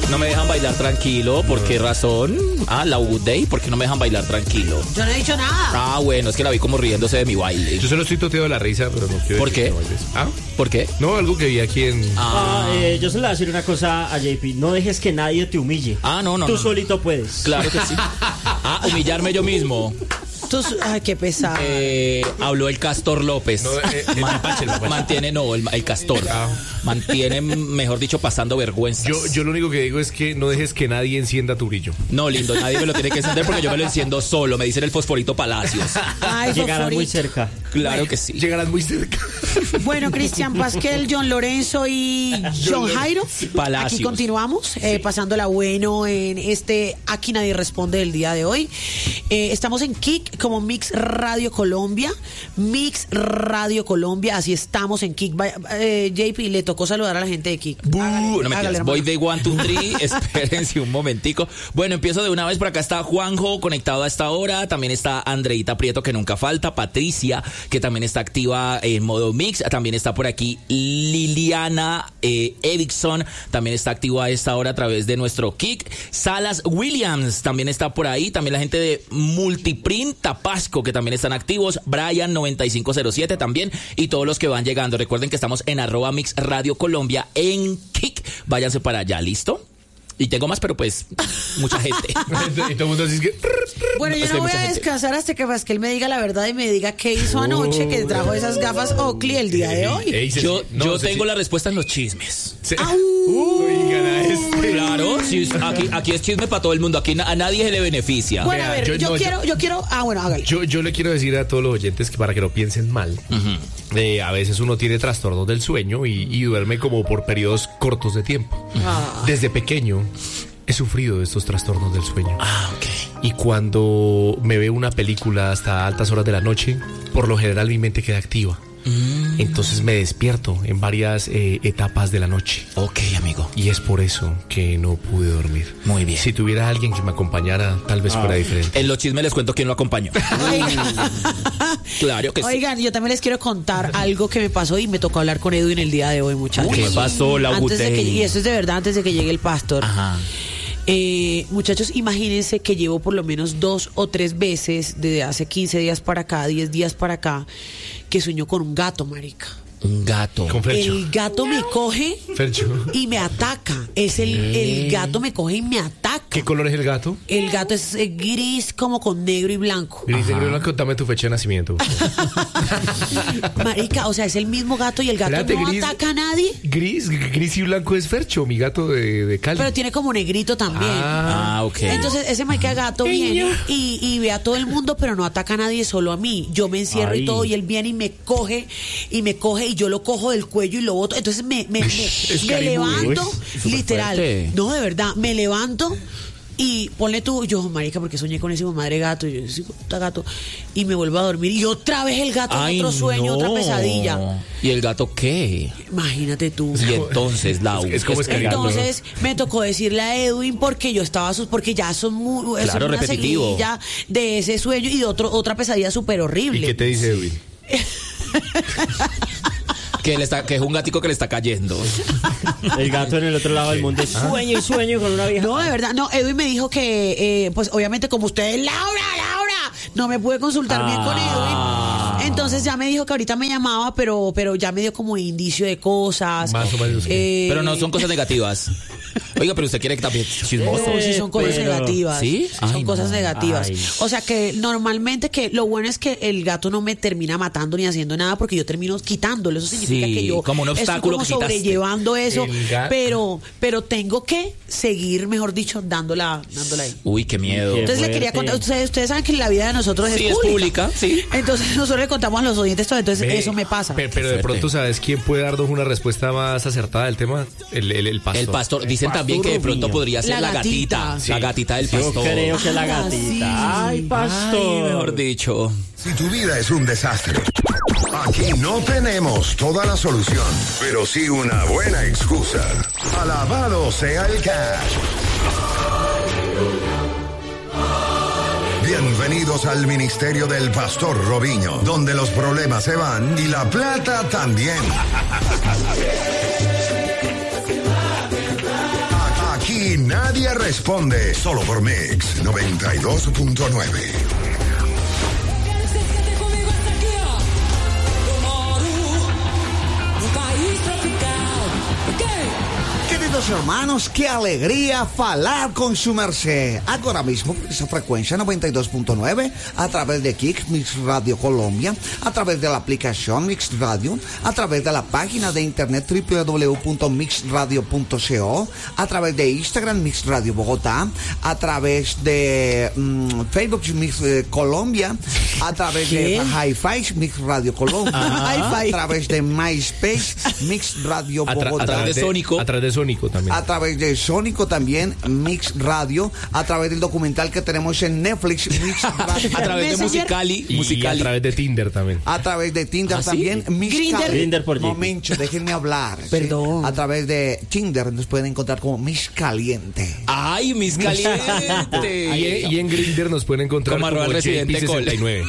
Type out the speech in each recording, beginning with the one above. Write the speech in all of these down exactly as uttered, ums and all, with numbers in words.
No me dejan bailar tranquilo. ¿Por qué razón? Ah, la U Day. ¿Por qué no me dejan bailar tranquilo? Yo no he dicho nada. Ah, bueno, es que la vi como riéndose de mi baile. Yo solo estoy toteado de la risa, pero no quiero. ¿Por qué? ¿Ah? ¿Por qué? No, algo que vi aquí en... Ah, eh, yo se le voy a decir una cosa a J P. No dejes que nadie te humille. Ah, no, no. Tú no, solito no. puedes. Claro que sí. Ah, humillarme yo mismo. Tú, ay, qué pesado. Eh, habló el Castor López. No, eh, el Man- mapache, el mapache. mantiene, no, el, el Castor. Ah. Mantiene, mejor dicho, pasando vergüenzas. Yo, yo lo único que digo es que no dejes que nadie encienda tu brillo. No, lindo, nadie me lo tiene que encender porque yo me lo enciendo solo. Me dicen el Fosforito Palacios. Ay, Llegarás muy fosforito. cerca. Claro que sí. Llegarás muy cerca. Bueno, Cristian Pasquel, John Lorenzo y John Jairo. Palacios. Aquí continuamos, eh, pasándola bueno en este Aquí Nadie Responde del día de hoy. Eh, estamos en Kik como Mix Radio Colombia. Mix Radio Colombia, así estamos en Kik. Vaya, eh, J P, le tocó saludar a la gente de Kik. Bú, Hágale, no me hágale, Voy hermano. de one, two, three. Espérense un momentico. Bueno, empiezo de una vez. Por acá está Juanjo conectado a esta hora. También está Andreita Prieto, que nunca falta. Patricia, que también está activa en modo mix. También está por aquí Liliana eh, Erickson. También está activa a esta hora a través de nuestro Kik. Salas Williams también está por ahí. También la gente de Multiprint Tapasco, que también están activos. Brian noventa y cinco cero siete también. Y todos los que van llegando. Recuerden que estamos en arroba Mix Radio Colombia en Kik. Váyanse para allá, ¿listo? Y tengo más, pero pues, mucha gente. Y todo el mundo así que... Bueno, yo Es que no voy mucha a gente. descansar hasta que Pasquel me diga la verdad y me diga qué hizo anoche, que trajo esas gafas Oakley el día de hoy. Ey, se- Yo, no, yo se- tengo la respuesta en los chismes. se- Oigan a este. Claro, sí, aquí, aquí es chisme para todo el mundo. Aquí na- a nadie se le beneficia. Bueno, a Vea, ver, yo yo, no, quiero, yo quiero, ah, bueno, hágale. Yo, yo le quiero decir a todos los oyentes que para que no piensen mal, eh, a veces uno tiene trastornos del sueño y, y duerme como por periodos cortos de tiempo. Ah. Desde pequeño he sufrido de estos trastornos del sueño. Ah, ok. Y cuando me veo una película hasta altas horas de la noche, por lo general mi mente queda activa. Mm. Entonces me despierto en varias eh, etapas de la noche. Ok, amigo. Y es por eso que no pude dormir. Muy bien. Si tuviera alguien que me acompañara, tal vez fuera diferente. En los chismes les cuento quién lo acompañó. Claro que sí. Oigan, yo también les quiero contar algo que me pasó y me tocó hablar con Edwin el día de hoy, muchachos. ¿Qué pasó, la Antes de que, Gutey? y eso es de verdad, antes de que llegue el pastor. Ajá. Eh, muchachos, imagínense que llevo por lo menos dos o tres veces desde hace quince días para acá, diez días para acá, que sueño con un gato, marica. Un gato. Con Fercho. El gato me coge Fercho. y me ataca. Es el, el gato me coge y me ataca. ¿Qué color es el gato? El gato es eh, gris como con negro y blanco. Gris, negro, blanco, dame tu fecha de nacimiento. Marica, o sea, es el mismo gato y el gato Espérate, no gris. ataca a nadie, Gris, gris y blanco es Fercho, mi gato de, de Cali. pero tiene como negrito también. Ah, ok. Entonces ese marica gato viene y, y ve a todo el mundo, pero no ataca a nadie, solo a mí. Yo me encierro Ay. y todo, y él viene y me coge, y me coge, y yo lo cojo del cuello y lo boto. Entonces me, me, me, me cariño. levanto, Uy, súper literal. fuerte. No, de verdad, me levanto. Y ponle tú, yo, marica, porque soñé con ese hijo de madre gato, y yo, ese hijo de puta gato, y me vuelvo a dormir, y otra vez el gato, Ay, otro sueño, no. otra pesadilla. ¿Y el gato qué? Imagínate tú. Y entonces, Lau. Es- es como este escalando. gato- Entonces me tocó decirle a Edwin porque yo estaba sus porque ya son muy Claro, son una repetitivo. seguidilla de ese sueño y de otro otra pesadilla súper ¿Y horrible. qué te dice Edwin? Que, le está, que es un gatico que le está cayendo. El gato en el otro lado del mundo sueña y sueña con una vieja. No, de verdad, no, Edwin me dijo que, eh, pues obviamente como usted es Laura, Laura, no me pude consultar bien con Ah. Edwin. Entonces ya me dijo que ahorita me llamaba, pero, pero ya me dio como indicio de cosas. Más o menos. Eh, Pero no son cosas negativas. Oiga, pero usted quiere que también chismoso. No, sí son cosas pero- negativas. ¿Sí? son Ay, cosas no. negativas. Ay. O sea que normalmente que lo bueno es que el gato no me termina matando ni haciendo nada porque yo termino quitándolo. Eso significa Sí, que yo como un obstáculo estoy como que quitaste. sobrellevando eso, El gato. pero pero tengo que seguir, mejor dicho, dándola, dándola ahí. Uy, qué miedo. Qué Entonces le fuerte. quería contar, ustedes, ustedes saben que la vida de nosotros Sí, es es pública. pública, sí. Entonces nosotros le contamos a los oyentes todo, entonces Ve, eso me pasa. Pero, pero de Fuerte. pronto, ¿sabes quién puede darnos una respuesta más acertada del tema? El, el, el pastor. El pastor. Dicen pastor también que de pronto Rubiño. podría ser La la, gatita. gatita. Sí. La gatita del Yo pastor. creo que la Ah, gatita. sí. Ay, pastor. Ay, mejor dicho. Si tu vida es un desastre, aquí no tenemos toda la solución, pero sí una buena excusa. Alabado sea el cash. Bienvenidos al ministerio del Pastor Robinho, donde los problemas se van y la plata también. Aquí Aquí nadie responde. Solo por Mix noventa y dos punto nueve. Queridos hermanos, qué alegría falar con su merced. Ahora mismo, esa frecuencia noventa y dos punto nueve, a través de Kik Mix Radio Colombia, a través de la aplicación Mix Radio, a través de la página de internet doble u doble u doble u punto mix radio punto co, a través de Instagram Mix Radio Bogotá, a través de um, Facebook Mix eh, Colombia, a través ¿Qué? de Hi-Fi Mix Radio Colombia, Ah. a través de MySpace Mix Radio A, tra- Bogotá. a través de Sónico. A través de Sónico también. A través de Sónico también, Mix Radio, a través del documental que tenemos en Netflix, Mix Radio, A través de Messenger. Musicali. Y, y a Musicali. través de Tinder también. a través de Tinder ¿Ah, sí? también, Mix Grindr. Cali- Grindr por J P. Momento, déjenme hablar. ¿sí? Perdón. A través de Tinder nos pueden encontrar como Mix Caliente. Ay, mis caliente. Y, en- y en Grindr nos pueden encontrar Como arroba como Residente J P sesenta y nueve.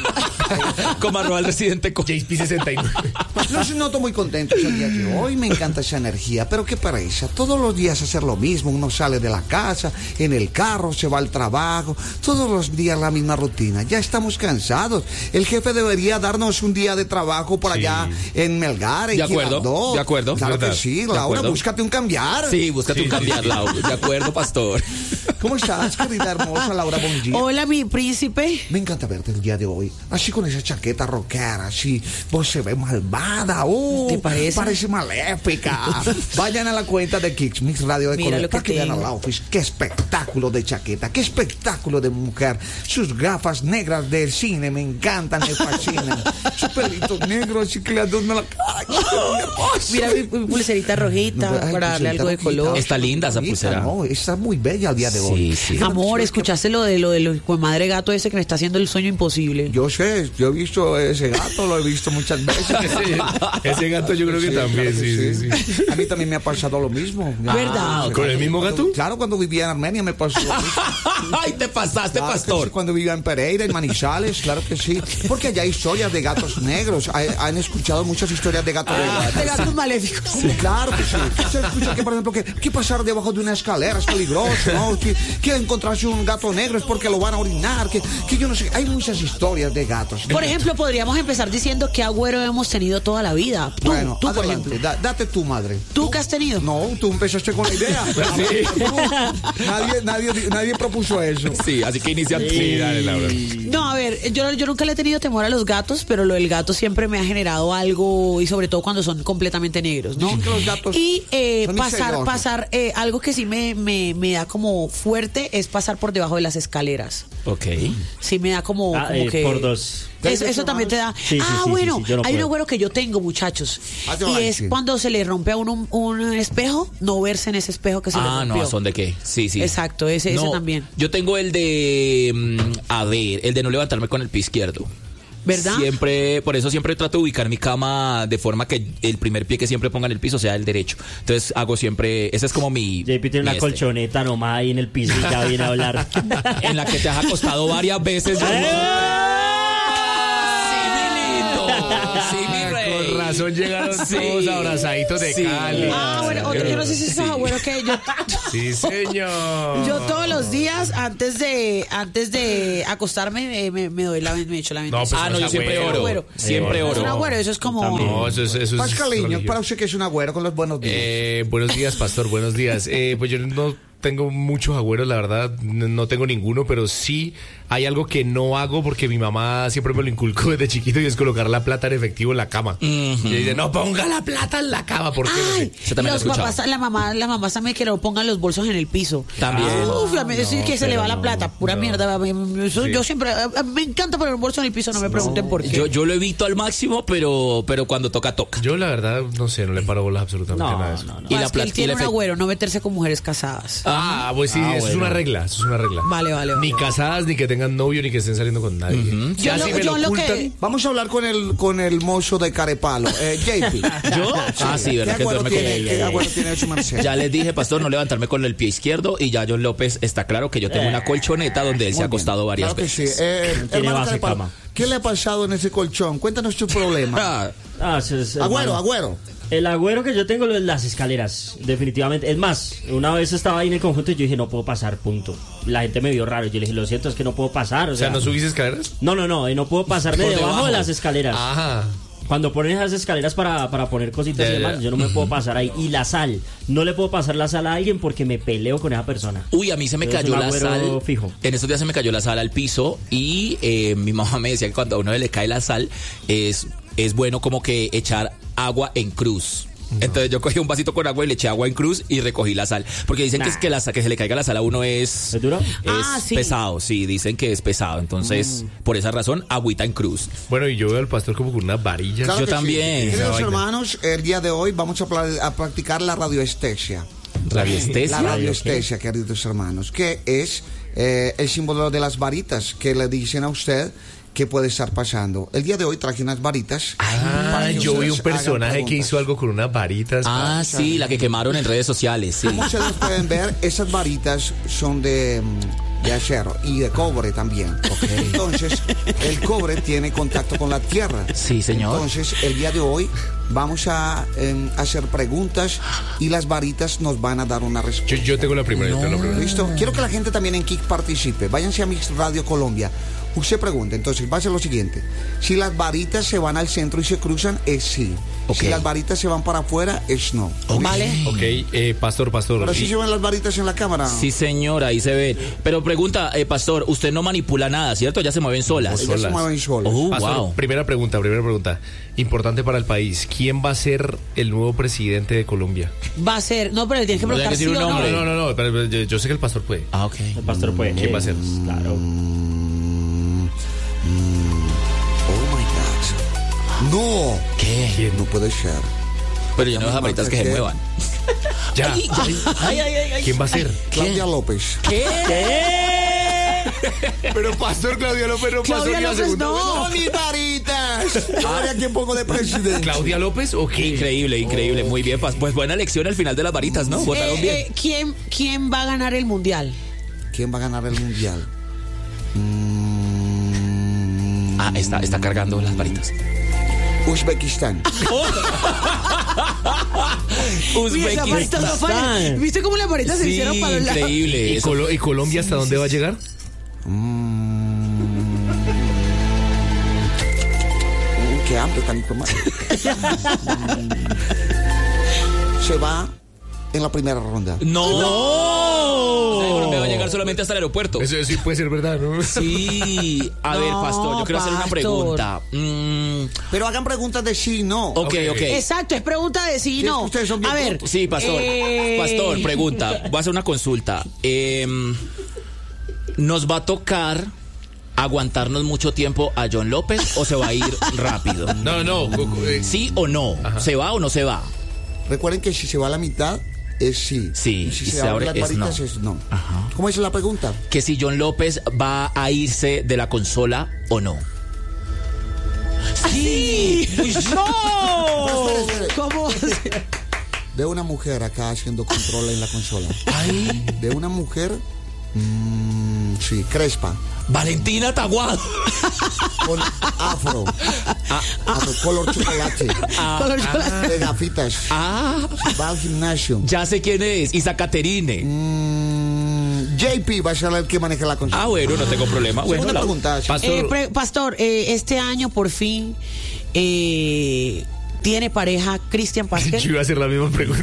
Como arroba el residente Col. J P sesenta y nueve. Los noto muy contentos el día de hoy, me encanta esa energía, pero qué pereza, todos los días hacer lo mismo, uno sale de la casa, en el carro, se va al trabajo, todos los días la misma rutina, ya estamos cansados, el jefe debería darnos un día de trabajo por Sí. allá en Melgar, en De acuerdo, Girardot. de acuerdo, Claro que verdad, sí, de Laura, acuerdo. búscate un cambiar. Sí, búscate un cambiar, Lau. De acuerdo, pastor. ¿Cómo estás, querida hermosa Laura Bongi? Hola, mi príncipe. Me encanta verte el día de hoy, así con esa chaqueta rockera, así, vos se ve malvada, uh, ¿Te parece? Parece maléfica. Vayan a la cuenta de Kicks Mix Radio de Mira Colombia lo que para que vean a tengo. la Office. Qué espectáculo de chaqueta, qué espectáculo de mujer. Sus gafas negras del cine me encantan, me fascinan. Sus pelitos negros, así que le adornan la cara. Qué hermoso. Mira mi, mi pulserita rojita Ay, para darle algo de pulserita color. Está linda esa bonita, pulsera. No, está muy bella al día de Sí, hoy. sí. Déjame Amor, decirles que- ¿escuchaste lo de lo de lo de madre gato ese que me está haciendo el sueño imposible? Yo sé, yo he visto ese gato, lo he visto muchas veces. Ese, ese gato yo creo que Sí, también, claro que sí, sí, sí. A mí también me ha pasado lo mismo. ¿Verdad? Sí, ¿Con el mismo cuando- gato? Claro, cuando vivía en Armenia me pasó lo mismo. Ay, te pasaste, Claro que pastor. sí, cuando vivía en Pereira, en Manizales, claro que sí. Porque allá hay historias de gatos negros. Hay- Han escuchado muchas historias de gatos negros. De gatos maléficos. Sí, claro que sí. Se escucha que, por ejemplo, que, que pasar debajo de una escalera es peligroso, ¿no? Que, que encontrarse un gato negro es porque lo van a orinar. Que, que yo no sé. Hay muchas historias de gatos. Por ejemplo, podríamos empezar diciendo qué agüero hemos tenido toda la vida. Tú, Bueno, tú por adelante. ejemplo. Da- date tu madre. ¿Tú qué has tenido? No, tú empezaste con la idea. Tú, nadie, nadie, nadie propuso eso. Sí, así que inicia. Sí, dale, Laura. No, a ver, yo, yo nunca le he tenido temor a los gatos, pero lo del gato siempre me ha generado algo, y sobre todo cuando son completamente negros, ¿no? Dicen que los gatos Y eh, son pasar, misteriosos. pasar, eh, algo que sí me, me, me da como fuerte es pasar por debajo de las escaleras. Ok. Sí me da como, Ah, como eh, que... por dos. Eso, eso también te da... Sí, sí, ah, sí, bueno, sí, sí, yo no hay un puedo. agüero que yo tengo, muchachos. Ah, te Y va, es sí. cuando se le rompe a uno un, un espejo, no verse en ese espejo que se le Ah, rompió. no, ¿son de qué? Sí, sí. Exacto, ese- ese también. Yo tengo el de. mm, A ver, el de no levantarme con el pie izquierdo. ¿Verdad? Siempre, por eso siempre trato de ubicar mi cama de forma que el primer pie que siempre ponga en el piso sea el derecho. Entonces hago siempre, ese es como mi. J P tiene mi una este. colchoneta nomás ahí en el piso y ya viene a hablar. En la que te has acostado varias veces. yo- Sí, mi lindo. Sí, mi rey. Con razón llegaron Sí. todos abrazaditos de Sí. Cali. Ah, bueno, otro, yo no sé si esos agüeros que yo... Sí, señor. Yo todos los días antes de antes de acostarme eh, me, me doy la me echo la No, pues Ah, no, yo siempre agüero. oro. Siempre Eh, Es un oro. agüero, eso es como No, eso es. Eso es Pascaliño, religioso. para usted que es un agüero con los buenos días. Eh, buenos días, pastor, buenos días. Eh, pues yo no tengo muchos agüeros, la verdad, no no tengo ninguno, pero sí hay algo que no hago porque mi mamá siempre me lo inculcó desde chiquito y es colocar la plata en efectivo en la cama. Y dice, no ponga la plata en la cama, ¿por qué? No sé. Ay, Yo también lo he los escuchado. papás, la mamá, las mamás también que lo pongan los bolsos en el piso. También. Uf, a mí sí que se le va la no, plata, pura no. mierda. Eso Sí. Yo siempre, a- a- me encanta poner un bolso en el piso, no me pregunten por qué. Yo, yo lo evito al máximo, pero, pero cuando toca, toca. Yo la verdad, no sé, no le paro bolas absolutamente a nada de No, eso. no, no. Y Ah, la es que él plata- y tiene el un efecto- agüero, no meterse con mujeres casadas. Ah, pues sí, Ah, eso es bueno. una regla, eso es una regla. Vale, vale, Ni vale. casadas, ni que tengan novio, ni que estén saliendo con nadie. Yo Ya lo- si me yo lo lo ocultan, que- Vamos a hablar con el con el mozo de Carepalo, eh, J P. ¿Yo? Ah, sí, ¿Qué ¿verdad? Que agüero duerme con tiene, ella. qué agüero tiene su merced? Ya les dije, pastor, no levantarme con el pie izquierdo. Y ya John López está claro que yo tengo una colchoneta donde él se ha acostado varias Claro que sí. veces. Eh, Tiene hermano base Carepalo, cama. ¿qué le ha pasado en ese colchón? Cuéntanos tu problema. Ah, Ah, eso es, Agüero, hermano. agüero. El agüero que yo tengo es las escaleras, definitivamente. Es más, una vez estaba ahí en el conjunto y yo dije, no puedo pasar, punto. La gente me vio raro. Yo le dije, lo siento, es que no puedo pasar. O, O sea, sea, ¿no subís escaleras? No, no, no, eh, no puedo pasarme Por debajo, debajo. de las escaleras. Ajá. Cuando ponen esas escaleras para, para poner cositas Ya, y demás, ya. yo no me puedo pasar ahí. Y la sal, no le puedo pasar la sal a alguien porque me peleo con esa persona. Uy, a mí se me Es cayó un la agüero sal. fijo. En estos días se me cayó la sal al piso y eh, mi mamá me decía que cuando a uno le cae la sal es, es bueno como que echar agua en cruz. Entonces yo cogí un vasito con agua y le eché agua en cruz y recogí la sal. Porque dicen Nah. que es que, la, que se le caiga la sal a uno es... ¿Es duro? Es Ah, sí. pesado, sí, dicen que es pesado. Entonces, por esa razón, agüita en cruz. Bueno, y yo veo al pastor como con una varilla. Claro Yo que sí. también. Esa Queridos vaina. hermanos, el día de hoy vamos a, pla- a practicar la radioestesia. Radiestesia. La radioestesia, queridos hermanos, que es eh, el símbolo de las varitas que le dicen a usted que puede estar pasando. El día de hoy traje unas varitas. Ah, para que yo vi ustedes un personaje hagan que hizo algo con unas varitas. Ah, sí, la que quemaron en redes sociales, sí. Como ustedes pueden ver, esas varitas son de, mm, de acero y de cobre también. Entonces, el cobre tiene contacto con la tierra. Sí, señor. Entonces, el día de hoy vamos a eh, hacer preguntas y las varitas nos van a dar una Yo, respuesta. yo tengo la primera, yo tengo la primera. ¿Listo? Quiero que la gente también en Kik participe. Váyanse a Mix Radio Colombia. Usted pregunta, entonces va a ser lo siguiente. Si las varitas se van al centro y se cruzan, es sí. Ok. Si las varitas se van para afuera, es no. ¿Vale? Ok, eh, pastor, pastor. Pero sí y- se ven las varitas en la cámara. Sí, señor, ahí se ve. Pero pregunta, eh, pastor, usted no manipula nada, ¿cierto? Ya se mueven solas. Ellas se solas. mueven solas. Oh, Pastor, wow. primera pregunta, primera pregunta. Importante para el país. ¿Quién va a ser el nuevo presidente de Colombia? Va a ser. No, pero le tienes que No, preguntar tiene sí que decir o un no. nombre. No, no, no, no, pero, pero yo, yo sé que el pastor puede. Ah, ok. El pastor puede. ¿Quién va a ser? Claro. Oh my God. No. ¿Qué? No puede ser. Pero yo no Ya esas me varitas que se marqué. muevan. Ya. Ay, ay, ay, ay. ¿Quién va a ser? Claudia López. ¿Qué? Pero pastor Claudia López no Claudia pasó ni a López, segunda no. vez. mis varitas! Ahora aquí un poco de presidente. ¿Claudia López o qué? Increíble, increíble. Muy bien. pas- Pues buena elección al final de las varitas, ¿no? Votaron Eh, bien. eh, ¿quién, ¿Quién va a ganar el mundial? ¿Quién va a ganar el mundial? Ah, está, está cargando las varitas. Uzbekistán. Uy, esa varita no falla. Uzbekistán. ¿Viste cómo las varitas se Sí, hicieron para los lados? increíble. ¿Y, Eso- Colo- y Colombia hasta dónde va a llegar? Qué amplio tan informado. Se va en la primera ronda. No. O sea, Colombia va a llegar solamente hasta el aeropuerto. Eso sí puede ser verdad, ¿no? Sí. A ver, No, pastor, yo quiero hacer una pastor. pregunta. Mm, Pero hagan preguntas de sí y no. ok, ok. Exacto, es pregunta de sí y Sí, no. ustedes son bien A ver. tontos. Sí, pastor. eh, Pastor, pregunta. Voy a hacer una consulta. Em, ¿Nos va a tocar aguantarnos mucho tiempo a John López o se va a ir rápido? No, no. co- co- eh, ¿Sí o no? ¿Se va o no se va? Recuerden que si se va a la mitad, es sí. Sí, Y si y se, se abre abre, las es varitas, no. es no. Ajá. ¿Cómo es la pregunta? Que si John López va a irse de la consola o no. ¡Sí! ¡No! Espere, espere. ¿Cómo? De una mujer acá haciendo control en la consola. De una mujer, mm, sí, crespa, Valentina Taguado. con afro, afro, color chocolate, Color chocolate. de gafitas, Ah, va al gimnasio. ya sé quién es. Isa Caterine. Mm, J P va a ser el que maneja la consola. Ah, bueno, no tengo problema. Bueno, Segunda la- pregunta. Pastor, Eh, pre- pastor, eh, este año por fin eh, tiene pareja Cristian yo Pasquel. iba a hacer la misma pregunta.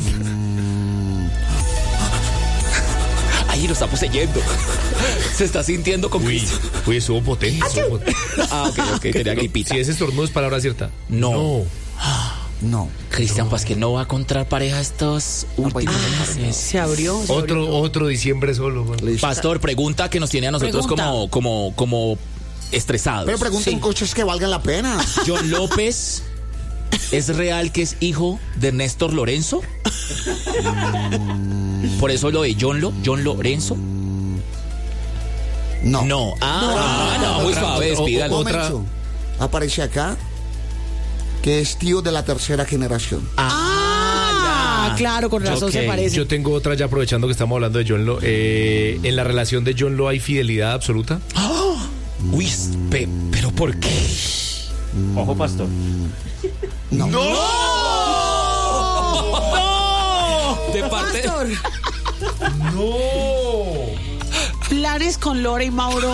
Ahí lo está poseyendo. Se está sintiendo como. Uy, uy, estuvo potente. estuvo potente. Ah, ok, ok, tenía gripita. Si ese estornudo es palabra cierta. No. No. Cristian Pasquel no va a encontrar pareja estos últimos meses. Se abrió. se Otro, abrió. otro diciembre solo. güey. Listo. Pastor, pregunta que nos tiene a nosotros Pregunta. como, como, como estresados. Pero pregunten Sí. coches que valgan la pena. John López, ¿es real que es hijo de Néstor Lorenzo? Por eso lo de John Lo, John Lorenzo. No. No. Ah, no, muy Otra- suave, o- o- despídalo. o- Momento. Otra- Aparece acá que es tío de la tercera generación. Ah, claro, con razón Ok, se parece. Yo tengo otra ya aprovechando que estamos hablando de John Lo. Eh, ¿En la relación de John Lo hay fidelidad absoluta? Uy, pe- pero ¿por qué? Ojo, pastor. No. De parte... Pastor, No. planes con Lore y Mauro.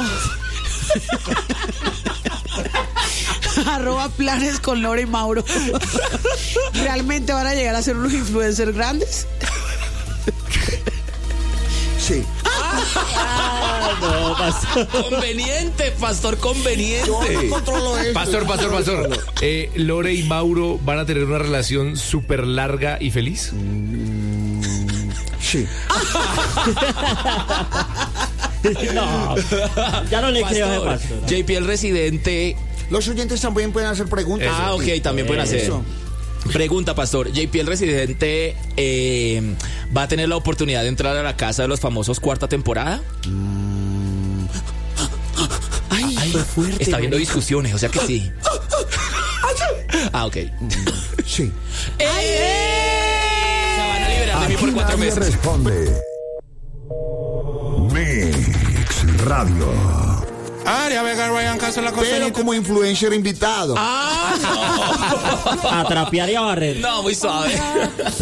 Arroba planes con Lore y Mauro. ¿Realmente van a llegar a ser unos influencers grandes? Sí. Ah, no, pastor. Conveniente, pastor, conveniente. Yo no controlo eso. Pastor, pastor, pastor. Eh, Lore y Mauro van a tener una relación súper larga y feliz. Sí. No, ya no le creo a ese Pastor, pastor. J P, el residente... Los oyentes también pueden hacer preguntas. Ah, ok, también pueden hacer. Eso. Pregunta, pastor. J P, el residente, eh, ¿va a tener la oportunidad de entrar a la casa de los famosos cuarta temporada? Ay, Ay, fue fuerte. está viendo discusiones, o sea que sí. Ah, ok. Sí. Se van a liberar de mí Aquí por cuatro nadie meses. responde. Mix Radio. Aria Vega, Ryan Castro, la Pero costanita. como influencer invitado. Ah, A trapear y a barrer. no, muy suave.